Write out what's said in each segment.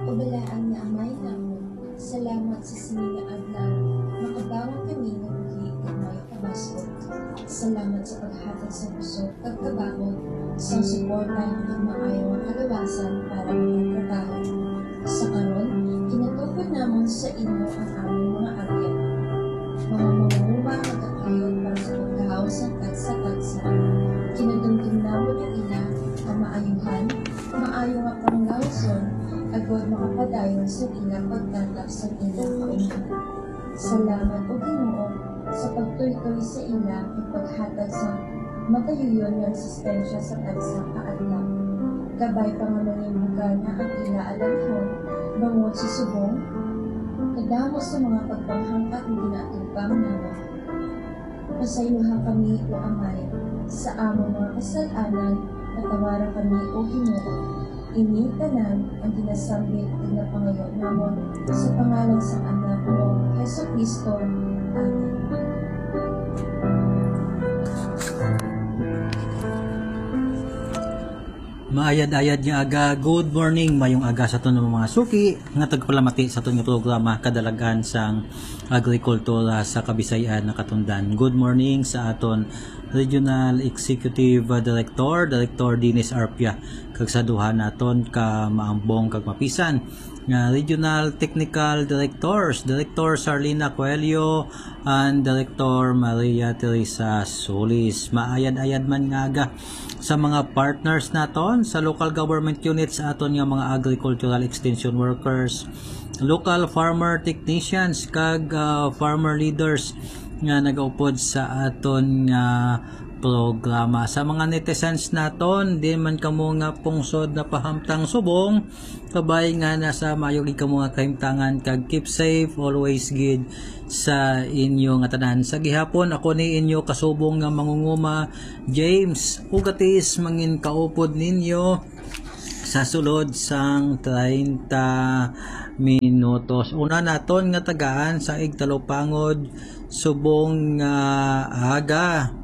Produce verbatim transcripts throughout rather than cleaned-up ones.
Kabalaan na amay namon, salamat sa sininga adlaw, makabangon kami ng muli may kabasol. Salamat sa paghatag sa puso, pagkabangon, sa suporta ng maayaw ang kalawasan para magtrabaho. Sa karon, kinatukod namon sa inyo ang aming mga agyan. Mga mangunguma magkakayod para sa pagkahaw sa tagsa-tagsa. Kinadumdum namon yung ina, ang maayuhan, maayo nga panglawson, agad makapadayon sa ilang pagtatap sa ilang kaunahan. Salamat o Ginoo sa pagtuytoy sa ilang at paghatag sa matayuyon ng resistensya sa tagsa kaadlaw. Kabay pangamangin na ang ila alanghon, bangod sa subong, kadamo sa mga pagpanghangkat ng ginatupang naman. Pasayuhan kami o Amay sa among mga kasalanan, natawaran kami o Ginoo. Ini tanan ang ginasambit na Panginoon namon sa pangalan sa anak mo, Hesus Kristo. Amen. Maayad-ayad nga aga, good morning, mayong aga sa tunong mga suki nga tagpalamati sa tunong programa kadalagan sang agrikultura sa Kabisayan na katundan. Good morning sa aton Regional Executive Director, Director Dennis Arpia, kag sa duha naton ka maambong kag mapisan nga Regional Technical Directors, Director Sarlina Coelho and Director Maria Teresa Solis. Maayad-ayad man nga aga sa mga partners naton sa local government units aton nga mga agricultural extension workers, local farmer technicians kag uh, farmer leaders nga nagaupod sa aton nga uh, programa. Sa mga netizens naton, di man kamo nga pungsod na pahamtang subong, kabay nga nasa mayo gid kamo nga kahimtangan kag keep safe, always good sa inyo nga tanan. Sa gihapon ako ni inyo kasubong nga mangunguma James Ugatis mangin kaupod ninyo sa sulod sang treinta minutos. Una naton nga tagaan sa Igtalopangod subong nga uh, aga.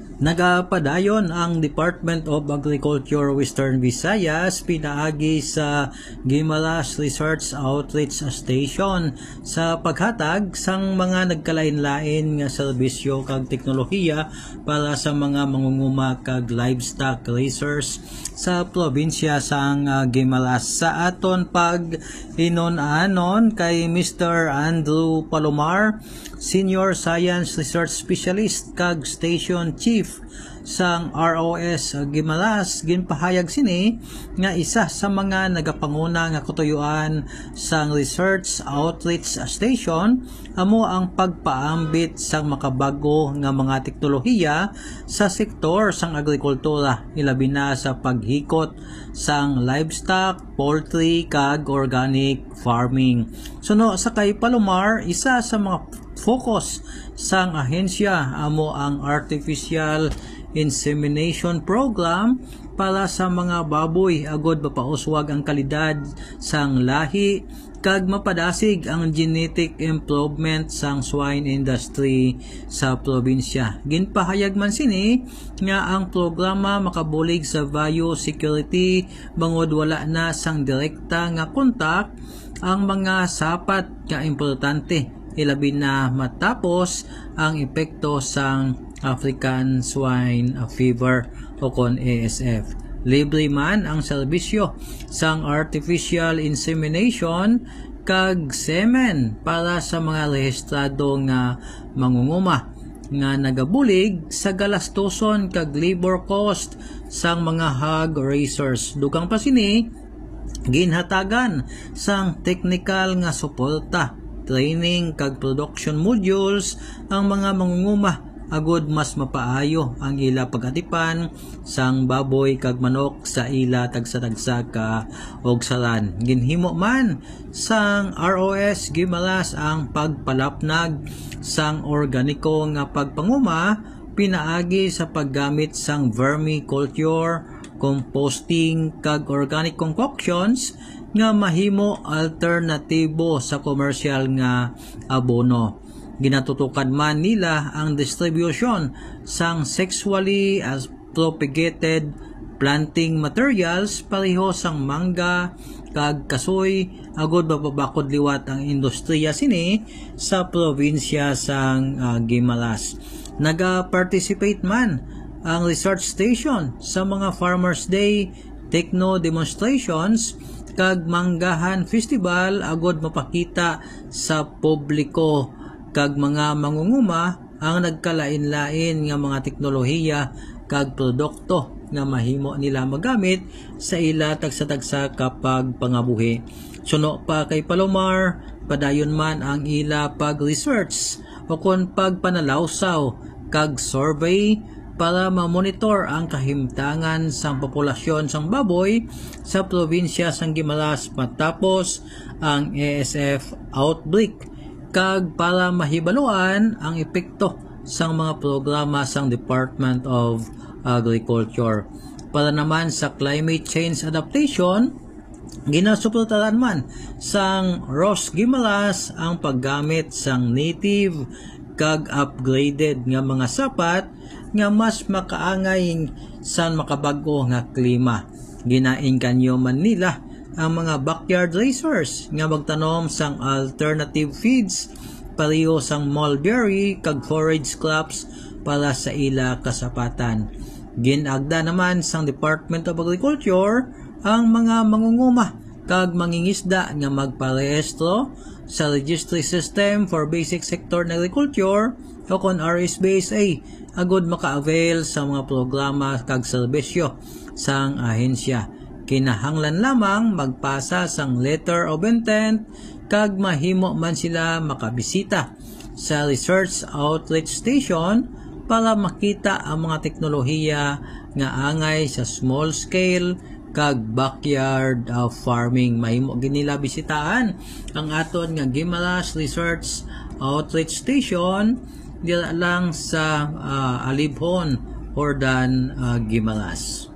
Nagapadayon ang Department of Agriculture Western Visayas pinaagi sa Guimaras Research Outreach Station sa paghatag sang mga nagkalain-lain nga serbisyo kag teknolohiya para sa mga mangunguma kag livestock racers sa probinsya sang uh, Guimaras. Sa aton pag inon-anon kay Mister Andrew Palomar, Senior Science Research Specialist kag Station Chief sang R O S Guimaras, ginpahayag sini nga isa sa mga nagapanguna nga katuyuan sang Research Outreach Station amo ang pagpaambit sang makabago nga mga teknolohiya sa sektor sang agrikultura, ilabi na sa paghikot sang livestock, poultry kag organic farming. Suno sa kay Palomar, isa sa mga focus sang ahensya amo ang artificial insemination program para sa mga baboy agod mapauswag ang kalidad sang lahi kag mapadasig ang genetic improvement sang swine industry sa probinsya. Ginpahayag man sini nga ang programa makabulig sa biosecurity bangod wala na sang direkta nga kontak ang mga sapat nga importante, ilabi na matapos ang epekto sang African Swine Fever o kon A S F. Libre man ang serbisyo sang artificial insemination kag semen para sa mga rehistrado nga mangunguma nga nagabulig sa galastoson kag labor cost sang mga hog raisers. Dugang pa sini ginhatagan sang technical nga suporta, training kag production modules ang mga mangunguma agod mas mapaayo ang ila pagatipan sang baboy kag manok sa ila tagsa-tagsa ka og salan. Ginhimo man sang R O S Guimaras ang pagpalapnag sang organiko nga pagpanguma pinaagi sa paggamit sang vermiculture, composting kag organic concoctions nga mahimo alternatibo sa komersyal nga abono. Ginatutukan man nila ang distribution sang sexually as propagated planting materials pareho sang mangga kag kasoy agod mapabakod liwat ang industriya sini sa probinsya sang uh, Guimaras. Naga-participate man ang research station sa mga Farmers Day, techno demonstrations kag manggahan festival agod mapakita sa publiko kag mga mangunguma ang nagkalain-lain nga mga teknolohiya kag produkto nga mahimo nila magamit sa ila tagsa-tagsa kapag pangabuhi. Suno pa kay Palomar, padayon man ang ila pag-research o kon pagpanalawsaw kag survey para ma-monitor ang kahimtangan sang populasyon sang baboy sa probinsya sang Guimaras matapos ang A S F outbreak kag para mahibaluan ang epekto sang mga programa sang Department of Agriculture. Para naman sa climate change adaptation, ginasuportaran man sang R O S Guimaras ang paggamit sang native kag upgraded nga mga sapat nga mas makaangay sa makabag-o nga klima. Ginaing kanyo man nila ang mga backyard racers nga magtanom sang alternative feeds pareho sang mulberry kag forage crops para sa ila kasapatan. Ginagda naman sang Department of Agriculture ang mga mangunguma kag mangingisda nga magparehistro sa Registry System for Basic Sector na Agriculture o kon R S B S A agod maka-avail sa mga programa kag serbisyo sang ahensya. Kinahanglan lamang magpasa sang letter of intent kag mahimo man sila makabisita sa research outreach station para makita ang mga teknolohiya nga angay sa small scale kag backyard uh, farming. Mahimo ginila bisitaan ang aton nga Guimaras Research Outreach Station dira lang sa uh, Alibhon, Hordan, uh, Guimaras.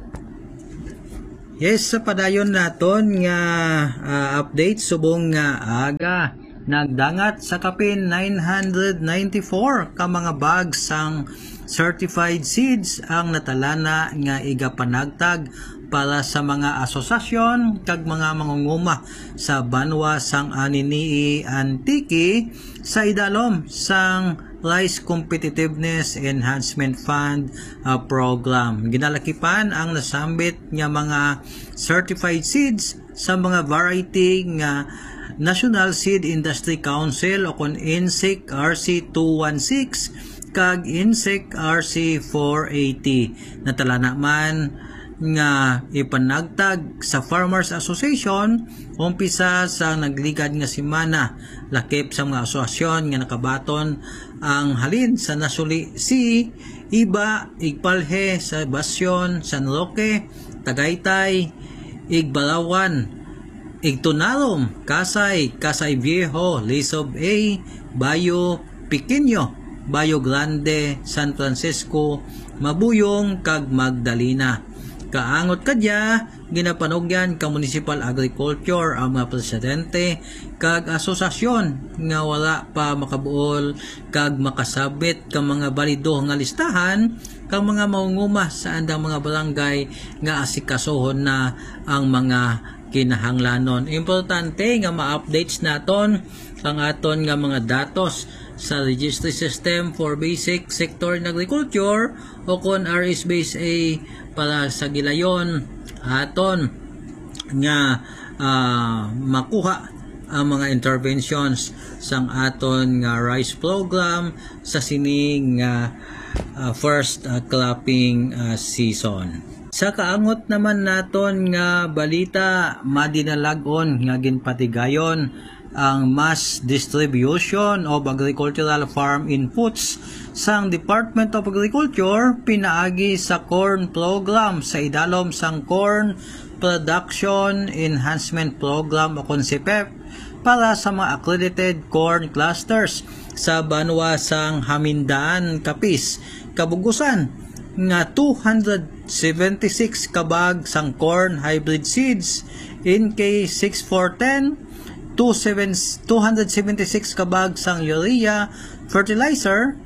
Yes, sa padayon naton nga uh, update subong nga aga nagdangat sa kapin nine hundred ninety-four ka mga bags sang certified seeds ang natalana nga igapanagtag para sa mga asosasyon kag mga mangunguma sa banwa sang Anini Antique sa idalom sang Rice Competitiveness Enhancement Fund uh, program. Ginalakipan ang nasambit nga mga certified seeds sa mga variety nga National Seed Industry Council o kon N S I C R C two sixteen kag N S I C R C four eighty. Natalana man nga ipanagtag sa Farmers Association umpisa sa nagligad nga simana lakip sa mga asosasyon nga nakabaton ang halin sa nasuli si Iba, Igpalhe, sa Basyon, San Roque, Tagaytay, Igbalawan, Igtunarom, Kasay, Kasay Viejo, Lisob A, Bayo Pequeño, Bayo Grande, San Francisco, Mabuyong, kag Magdalena. Kaangot kadya, ginapanugyan ka Municipal Agriculture ang mga presidente kag asosasyon nga wala pa makabuol kag makasabit ka mga balido nga listahan kag mga mangunguma sa andang mga barangay nga asikasohon na ang mga kinahanglanon. Importante nga ma-updates naton ang aton nga mga datos sa Registry System for Basic Sector in Agriculture o kon R S B S A para sa gilayon aton nga uh, makuha ang mga interventions sang aton nga rice program sa sining uh, uh, first uh, cropping uh, season. Sa kaangot naman naton nga balita, madinalagon nga ginpatigayon ang mass distribution of agricultural farm inputs sang Department of Agriculture pinaagi sa corn program sa idalom sang Corn Production Enhancement Program o C P E P para sa mga accredited corn clusters sa banwa sang Hamindaan, Capiz, Kabugusan nga two hundred seventy-six kabag sang corn hybrid seeds N K sixty-four ten, two hundred seventy-six kabag sang urea fertilizer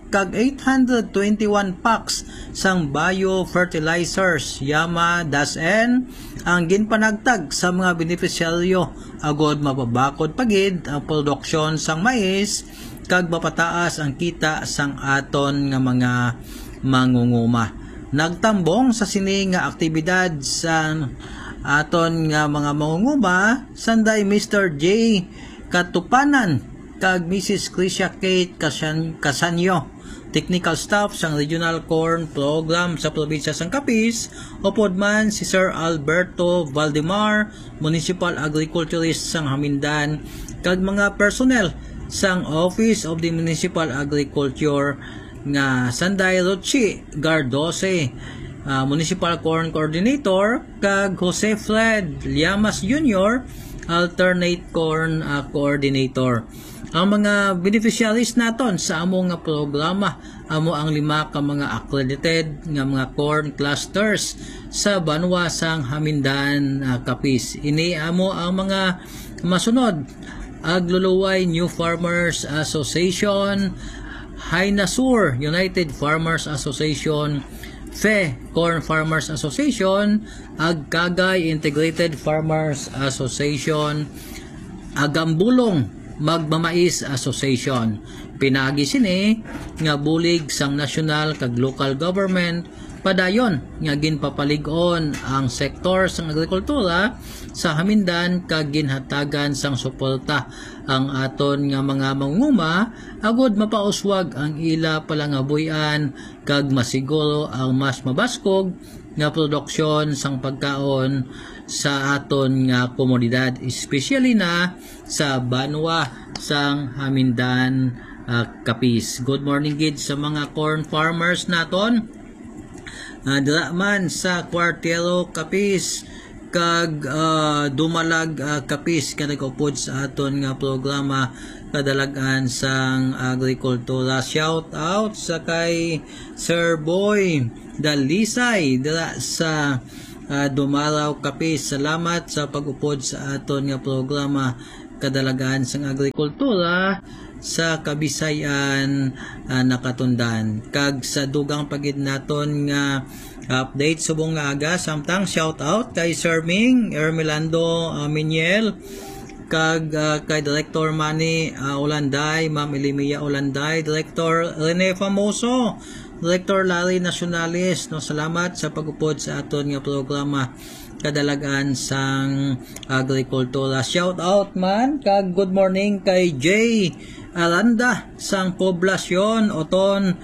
kag eight hundred twenty-one packs sang biofertilizers Yama Dasen ang ginpanagtag sa mga benepisyaryo agod mapabakod pagid ang produksyon sang mais kag mapataas ang kita sang aton nga mga mangunguma. Nagtambong sa sini nga aktibidad sa aton nga mga mangunguma sanday Mister J. Katupanan kag Missus Krisha Kate Kasan Kasanyo, technical staff sang Regional Corn Program sa probinsya sang Capiz, upod man si Sir Alberto Valdemar, Municipal Agriculturist sang Hamindan, kag mga personnel sang Office of the Municipal Agriculture nga Sanday Rochi Gardose, uh, Municipal Corn Coordinator, kag Jose Fred Llamas Junior, Alternate Corn uh, Coordinator. Ang mga beneficiaries naton sa amo nga programa, amo ang lima ka mga accredited nga mga corn clusters sa banwa sang Hamindan, uh, Capiz. Ini amo ang mga masunod: Agluluway New Farmers Association, Hainasur United Farmers Association, F E Corn Farmers Association, Agkagay Integrated Farmers Association, Agambulong Magmamais Association. Pinagi sini nga bulig sang national kag local government padayon nga ginpapalig-on ang sektor sang agrikultura sa Hamindan kag ginhatagan sang suporta ang aton nga mga mangunguma agud mapauswag ang ila palangabuyan kag masiguro ang mas mabaskog nga produksyon sang pagkaon sa aton nga komunidad, especially na sa banwa sang Hamindan, uh, Capiz. Good morning gid sa mga corn farmers naton. Uh, dira man sa Cuartero, Capiz, kag uh, Dumalag, uh, Capiz, ka nag-upod sa aton nga programa kadalagan sang agrikultura. Shout out sa kay Sir Boy Dalisay dira sa uh, Dumaraw, Capiz. Salamat sa pag-upod sa aton nga programa kadalagan sang agrikultura sa Kabisayan, uh, Nakatundan. Kag sa dugang pagid naton nga update subong nga aga, samtang shout out kay Sir Ming Ermelando uh, Miniel, kag uh, kay Director Manny uh, Olanday, Ma'am Elimia Olanday, Director Rene Famoso, Director Larry Nacionales. No, salamat sa pag-upod sa aton nga programa kadalagan sang agrikultura. Shout out man kag good morning kay Jay Aranda sang Poblasyon Oton,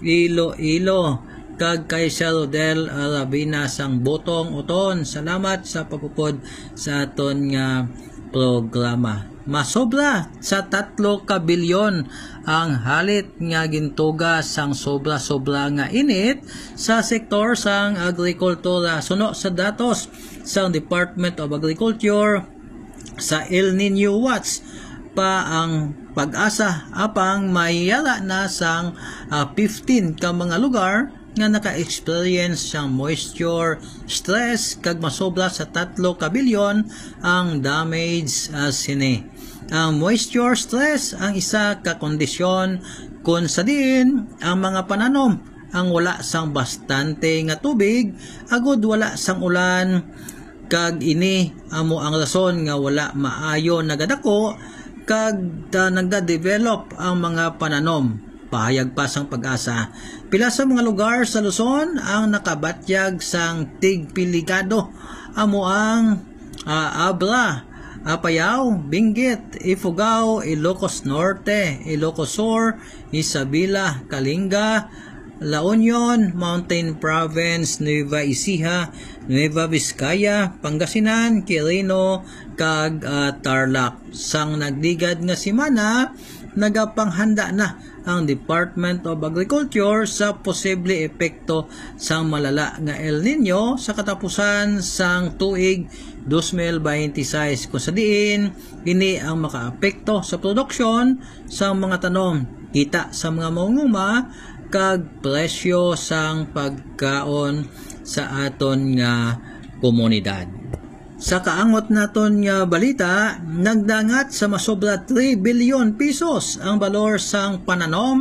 Iloilo, kag kay Sir Rodel Arabina sang Botong Oton. Salamat sa pagpupod sa aton nga programa. Masobra sa tatlo ka bilyon ang halit nga gintuga sang sobra-sobra nga init sa sektor sang agrikultura. Suno sa datos sang Department of Agriculture, sa El Nino Watch pa ang pag-asa apang mayala na sang uh, fifteen ka mga lugar nga naka-experience sang moisture stress kag masobra sa tatlo ka bilyon ang damage uh, sini. Ang moisture stress ang isa ka kondisyon kung sa din ang mga pananom ang wala sang bastante nga tubig agud wala sang ulan, kag ini amo ang rason nga wala maayo nagadako kag uh, nagda-develop ang mga pananom. Pahayag pa sang pag-asa, pila sa mga lugar sa Luzon ang nakabatyag sang tigpiligado amo ang uh, Abra, Apayao, Benguet, Ifugao, Ilocos Norte, Ilocos Sur, Isabela, Kalinga, La Union, Mountain Province, Nueva Ecija, Nueva Vizcaya, Pangasinan, Quirino, kag uh, Tarlac. Sang nagligad nga simana, nagapanghanda na ang Department of Agriculture sa posible epekto sang malala nga El Nino sa katapusan sang tuig two thousand twenty-six, kung sa diin ini ang makaapekto sa produksyon sang mga tanom, kita sa mga mangunguma, kag presyo sang pagkaon sa aton nga komunidad. Sa kaangot naton nga balita, nagdangat sa masobra three bilyon pesos ang balor sang pananom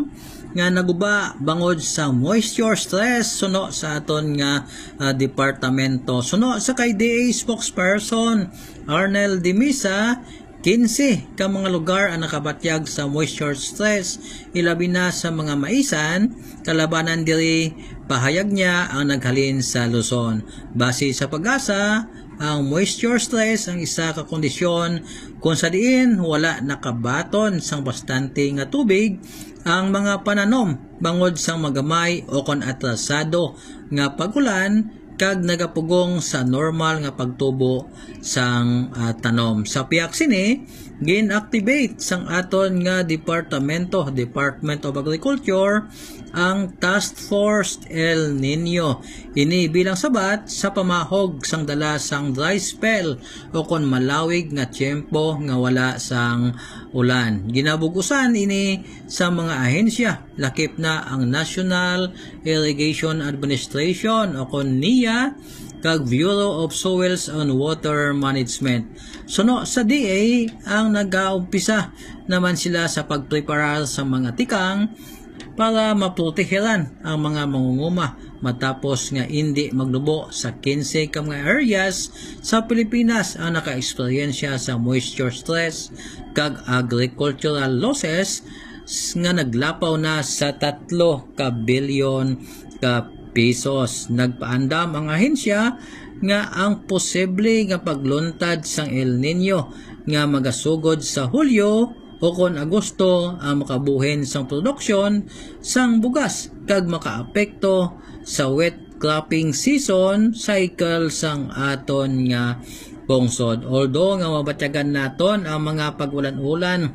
nga naguba bangod sa moisture stress suno sa aton nga uh, departamento. Suno sa kay D A spokesperson Arnel Dimisa, fifteen ka mga lugar ang nakabatyag sa moisture stress, ilabi na sa mga maisan, kalabanan diri pahayag niya ang naghalin sa Luzon. Base sa Pag-asa, ang moisture stress ang isa ka kondisyon kung sa diin wala nakabaton sang bastante nga tubig ang mga pananom bangod sang magamay o kon atrasado nga pagulan kag nagapugong sa normal nga pagtubo sang uh, tanom. Sa piyak sini gin-activate sang aton nga departamento, Department of Agriculture, ang Task Force El Nino. Ini bilang sabat sa pamahog sang dala sang dry spell o kon malawig nga tiyempo nga wala sang ulan. Ginabugusan ini sa mga ahensya, lakip na ang National Irrigation Administration o kon N I A kag Bureau of Soils and Water Management. Suno sa D A ang nag-aumpisa naman sila sa pagpreparar sa mga tikang para maproteheran ang mga mangunguma matapos nga hindi maglubo sa fifteen ka mga areas sa Pilipinas ang naka-eksperyensya sa moisture stress kag agricultural losses nga naglapaw na sa tatlo ka bilyon ka pesos. Nagpaandam ang ahensya nga ang posible nga pagluntad sang El Nino nga magasugod sa Hulyo o kon Agosto ang makabuhin sang produksyon sang bugas kag makaapekto sa wet cropping season cycle sang aton nga bungsod. Although nga mabatyagan naton ang mga pagulan-ulan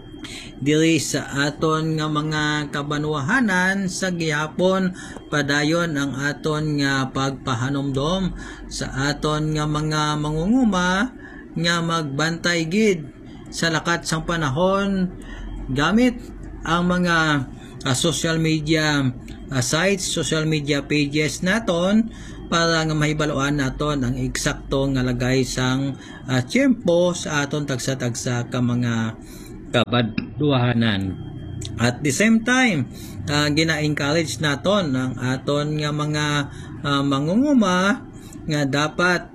diri sa aton nga mga kabanwahanan sa gihapon padayon ang aton nga pagpahanumdom sa aton nga mga mangunguma nga magbantay gid sa lakat sang panahon gamit ang mga uh, social media uh, sites, social media pages naton para nga mahibaluan naton ang eksakto nga lagay sang uh, tiyempo sa aton tagsa-tagsa ka mga kabadwahanan. At the same time, uh, gina-encourage naton ang aton nga mga uh, mangunguma nga dapat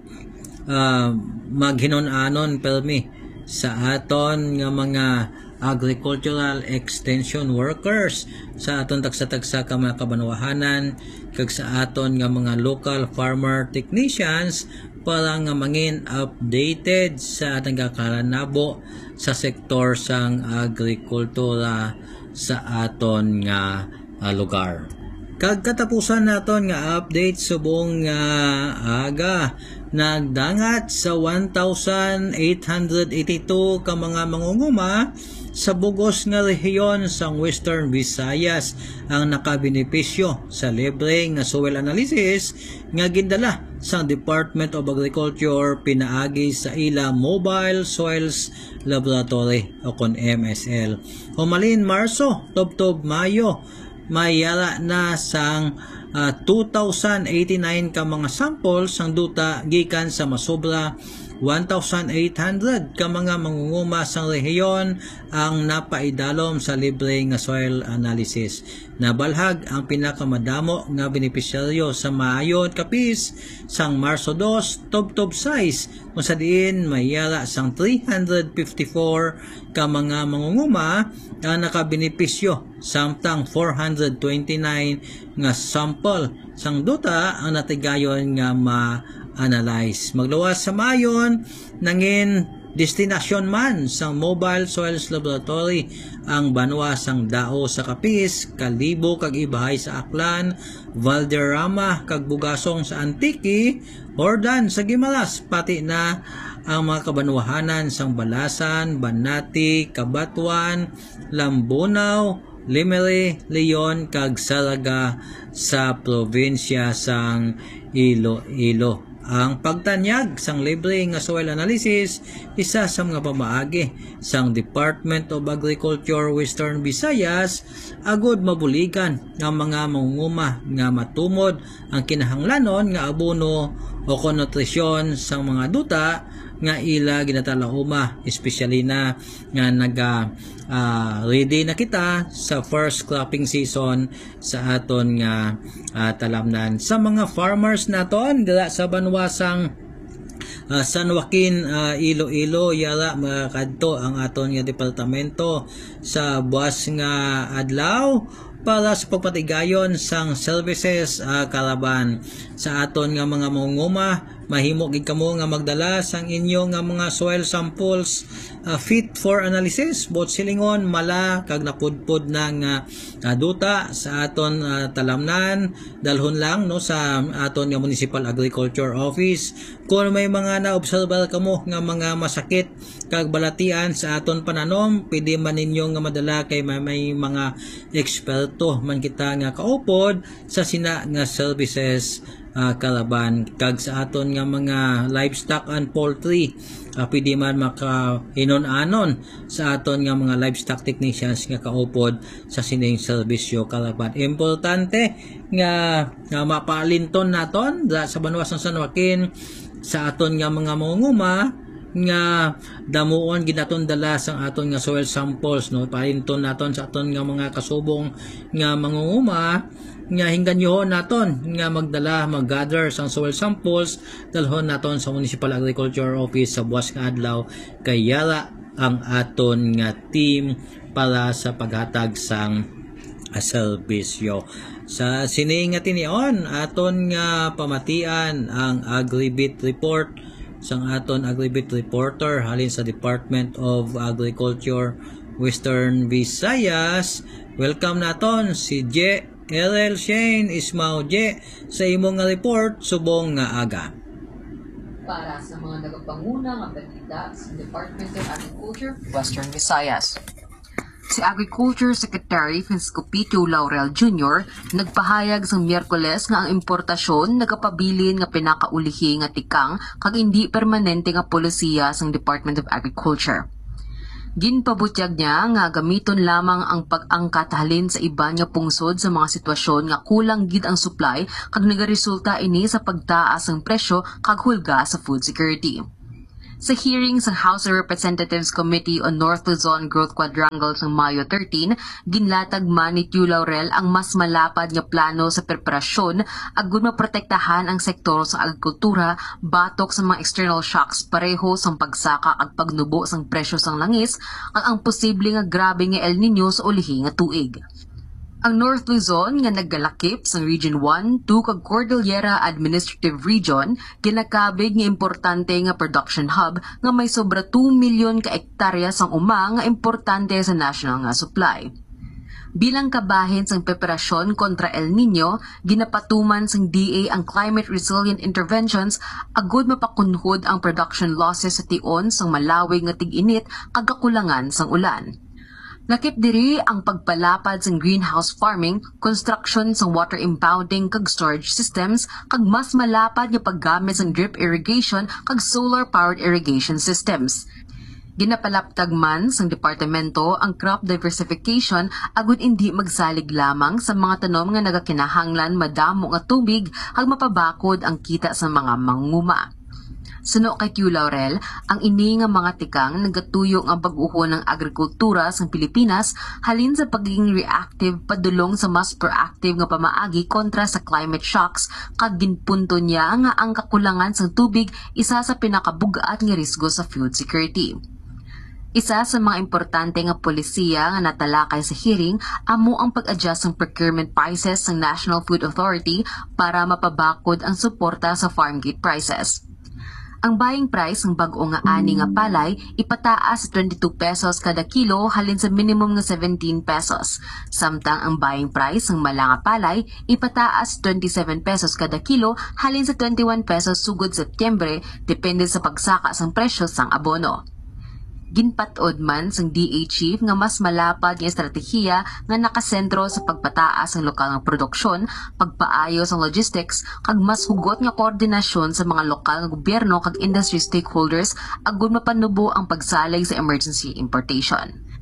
uh, maghinon-anon permi sa aton nga mga agricultural extension workers, sa aton tagsa-tagsa ka mga kabanwahanan kag sa aton nga mga local farmer technicians para nga mangin updated sa atong kakalanabo sa sektor sang agrikultura sa aton nga uh, lugar. Kag katapusan naton nga update subong nga uh, aga nagdangat sa one thousand eight hundred eighty-two ka mga mangunguma sa bugos nga rehiyon sang Western Visayas ang nakabenepisyo sa libre nga soil analysis nga gindala sa Department of Agriculture pinaagi sa ila Mobile Soils Laboratory o kon M S L. Humalin Marso, tubtob Mayo, mayara na sang uh, two thousand eighty-nine ka mga samples sang duta gikan sa masobra one thousand eight hundred ka mga mangunguma sang rehiyon ang napaidalom sa libre nga soil analysis. Nabalhag ang pinakamadamo nga benepisyaryo sa maayon kapis sang Marso two, tubtob size kung sa diin mayara sang three hundred fifty-four ka mga mangunguma ang nakabenepisyo samtang four hundred twenty-nine nga sample sang duta ang natigayon nga ma-analyze. Magluwas sa mayon nangin destinasyon man sang Mobile Soils Laboratory ang banwa sang dao sa Kapis, Kalibo kag Ibahay sa Aklan, Valderrama kag Bugasong sa Antique, Hordan sa Gimaras, pati na ang mga kabanwahanan sang Balasan, Banati, Kabatuan, Lambunaw, Limere, Leon kag Saraga sa probinsya sang Iloilo. Ang pagtanyag sang libre nga soil analysis isa sa mga pamaagi sang Department of Agriculture Western Visayas agud mabuligan ang mga mangunguma nga matumod ang kinahanglanon nga abono o nutrisyon sa mga duta nga ila ginatalahuma, especially na nga naga uh, ready na kita sa first cropping season sa aton nga uh, talamnan. Sa mga farmers naton dira sa banwasang Uh, San Joaquin, uh, Iloilo, yara makadto ang aton nga departamento sa buwas nga adlaw para sa pagpatigayon sang services uh, karaban sa aton nga mga mangunguma. Mahimo gid kamo nga magdala sang inyo nga mga soil samples uh, fit for analysis, both silingon, mala kag napudpod na nga uh, duta sa aton uh, talamnan. Dalhon lang no sa aton nga Municipal Agriculture Office kung may mga naobserbar kamo nga mga masakit kag balatian sa aton pananom. Pwede man ninyo nga madala kay may, may mga eksperto man kita nga kaupod sa sina nga services uh, karaban. Kag sa aton nga mga livestock and poultry, uh, pwede man maka inon-anon sa aton nga mga livestock technicians nga kaupod sa sining serbisyo karaban. Importante nga, nga mapalinton naton sa banwas ng San Joaquin sa aton nga mga mangunguma nga damuon ginaton dala sang aton nga soil samples no, palinton naton sa aton nga mga kasubong nga mangunguma nga hingganyohon naton nga magdala mag-gather sang soil samples, dalhon naton sa Municipal Agriculture Office sa buwas nga adlaw kay yara ang aton nga team para sa paghatag sang serbisyo. Sa sining nga tinion aton nga pamatian ang Agribit report sang aton Agribit reporter halin sa Department of Agriculture Western Visayas. Welcome naton si J. L L Shane Ismao J sa imong nga report subong nga aga. Para sa mga nagapanguna nga balita sa Department of Agriculture Western Visayas. Si Agriculture Secretary Francisco Pito Laurel Junior nagpahayag sa Miyerkules nga ang importasyon nagapabilin nga pinakaulihi nga tikang kag hindi permanente nga polisiya sang Department of Agriculture. Ginpabutyag niya nga gamiton lamang ang pag-angkat halin sa iba nga pungsod sa mga sitwasyon nga kulang gid ang supply kag nagaresulta ini sa pagtaas ng presyo kag hulga sa food security. Sa hearing sa House of Representatives Committee on North Luzon Growth Quadrangle sa Mayo thirteen, ginlatag man ni Tio Laurel ang mas malapad nga plano sa preparasyon agud maprotektahan ang sektor sa agrikultura batok sa mga external shocks pareho sang pagsaka ag pagnubo sang presyo sang langis at ang posible nga grabe nga El Nino sa ulihi nga tuig. Ang North Luzon nga naggalakip sa Region one, two kag Cordillera Administrative Region ginakabig nga importante nga production hub nga may sobra two milyon ka ektarya sang uma nga importante sa national nga supply. Bilang kabahin sang preparasyon kontra El Nino, ginapatuman sang D A ang climate resilient interventions agud mapakunhod ang production losses sa tion sang malawig nga tig-init kag kakulangan sang ulan. Nakip diri ang pagpalapad sa greenhouse farming, construction sa water impounding kag storage systems, kag mas malapad nga paggamit sa drip irrigation kag solar-powered irrigation systems. Ginapalaptag man sa departamento ang crop diversification agud hindi magsalig lamang sa mga tanom nga nagakinahanglan madamo nga tubig kag mapabakod ang kita sa mga mangunguma. Suno kay Tio Laurel, ang ini nga mga tikang nagatuyo ang pag-uho ng agrikultura sa Pilipinas halin sa pagiging reactive padulong sa mas proactive nga pamaagi kontra sa climate shocks kag ginpunto niya nga ang kakulangan sa tubig isa sa pinakabugaat nga risgo sa food security. Isa sa mga importante nga polisiya nga natalakay sa hearing amo ang pag-adjust ng procurement prices ng National Food Authority para mapabakod ang suporta sa farm gate prices. Ang buying price ng bag-o nga ani nga palay ipataas sa twenty-two pesos kada kilo halin sa minimum nga seventeen pesos. Samtang ang buying price ng mala nga palay ipataas sa twenty-seven pesos kada kilo halin sa twenty-one pesos sugod Setyembre depende sa pagsaka sang presyo sang abono. Ginpatod man sang D A Chief nga mas malapad nga estratehiya nga nakasentro sa pagpataas ng lokal nga produksyon, pagpaayo sa logistics, kag mas hugot nga koordinasyon sa mga lokal nga gobyerno kag industry stakeholders agud mapanubo ang pagsalig sa emergency importation.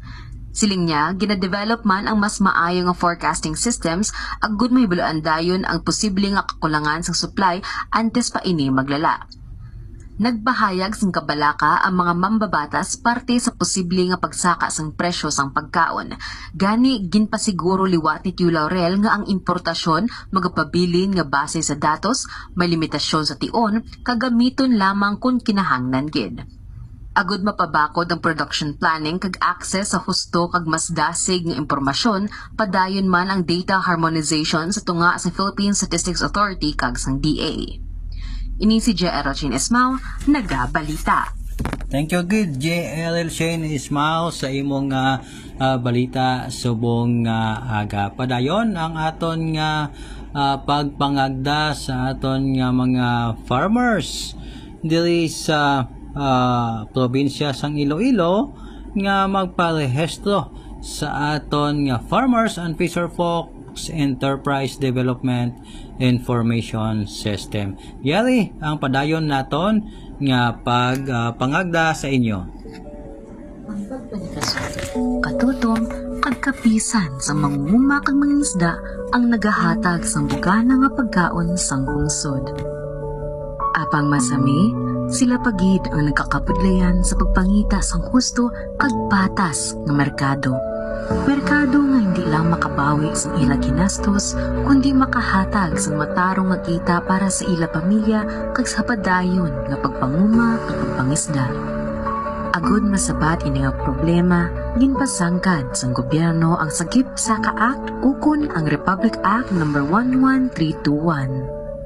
Siling niya, gina-develop man ang mas maayo nga forecasting systems, agud may bulaan dayon ang posibleng nga kakulangan sa supply antes pa ini maglala. Nagbahayag sang kabalaka ang mga mambabatas parte sa posible nga pagsaka sang presyo sang pagkaon. Gani ginpasiguro liwat ni Tio Laurel nga ang importasyon magapabilin nga base sa datos, may limitasyon sa tion, kagamiton lamang kung kinahanglan gid. Agud mapabakod ang production planning kag access sa husto kag mas dasig nga impormasyon, padayon man ang data harmonization sa tunga sa Philippine Statistics Authority kag sang D A. Ini si J L Shane Ismail, nagabalita. Thank you gid J L Shane Ismail sa imong uh, uh, balita subong uh, aga. Padayon ang aton nga uh, pagpangagda sa aton nga mga farmers diri sa uh, probinsya sang Iloilo nga magparehistro sa aton nga Farmers and Fisher Folks Enterprise Development Information System. Yari ang padayon naton nga pag uh, pangagda sa inyo. Ang pagpanikaso, katutom, kagkapisan sa mangunguma kag mangisda ang nagahatag sang bugana nga pagkaon sang lungsod. Apang masami, sila pagid ang nagkakapudlayan sa pagpangita sang husto kag patas nga merkado. Merkado nga hindi lang makabawi sa ila kinastos, kundi makahatag sa matarong nga kita para sa ila pamilya kag sa padayon nga pagpanguma kag pagpangisda. Agud masabat ini nga problema, ginpasangkad sang gobyerno ang Sagip Saka Act ukon ang Republic Act number one one three two one.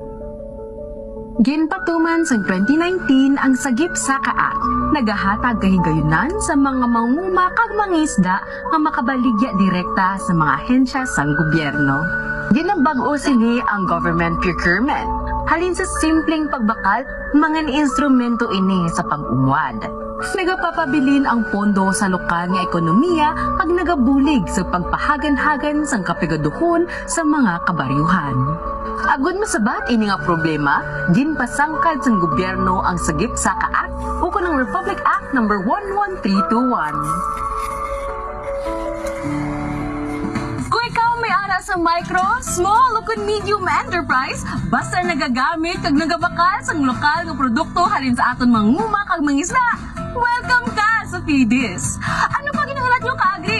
Ginpatuman sa twenty nineteen ang Sagip Saka Act, nagahatag kahigayunan sa mga manguma kag mangisda nga makabaligya direkta sa mga ahensya sang gobyerno. Ginabag-o sini ang government procurement. Halin sa simpleng pagbakal, mga instrumento ini sa pag-umwad. Nagapapabilin ang pondo sa lokal nga ekonomiya kag nagabulig sa pagpahagan-hagan sang kapigaduhon sa mga kabaryuhan. Agud masabat ini nga problema, ginpasangkad sang gobyerno ang Sagip Saka Act ukon ang Republic Act number one one three two one. Kung ikaw may ara sa micro, small ug medium enterprise, basta nagagamit kag nagabakal sang lokal nga produkto halin sa aton manguma kag mangisda, welcome ka sa P D I S. Ano pa ginangalat nyo kaagri?